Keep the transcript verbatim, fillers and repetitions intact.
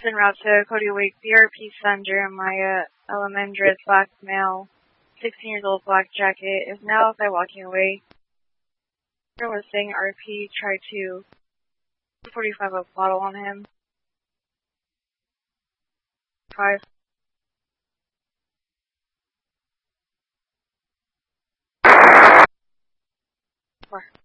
en route to Cody Wake, B R P son Jeremiah Alamendris, black male, sixteen years old, black jacket, is now outside walking away. Was saying R P tried to forty-five a bottle on him. Five. Four.